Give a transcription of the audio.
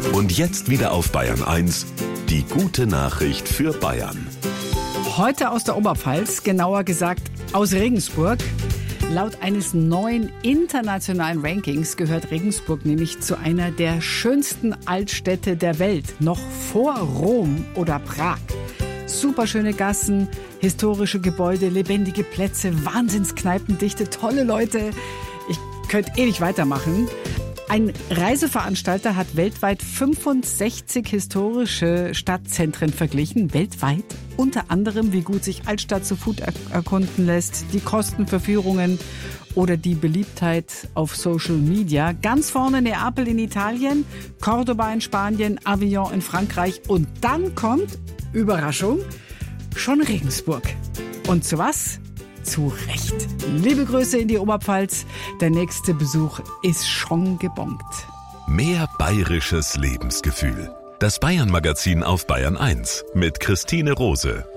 Und jetzt wieder auf Bayern 1, die gute Nachricht für Bayern. Heute aus der Oberpfalz, genauer gesagt aus Regensburg. Laut eines neuen internationalen Rankings gehört Regensburg nämlich zu einer der schönsten Altstädte der Welt, noch vor Rom oder Prag. Superschöne Gassen, historische Gebäude, lebendige Plätze, Wahnsinnskneipendichte, tolle Leute. Ich könnte ewig weitermachen. Ein Reiseveranstalter hat weltweit 65 historische Stadtzentren verglichen. Weltweit. Unter anderem, wie gut sich Altstadt zu Fuß erkunden lässt, die Kosten für Führungen oder die Beliebtheit auf Social Media. Ganz vorne Neapel in Italien, Cordoba in Spanien, Avignon in Frankreich. Und dann kommt, Überraschung, schon Regensburg. Und zu was? Zu Recht. Liebe Grüße in die Oberpfalz. Der nächste Besuch ist schon gebongt. Mehr bayerisches Lebensgefühl. Das Bayern-Magazin auf Bayern 1 mit Christine Rose.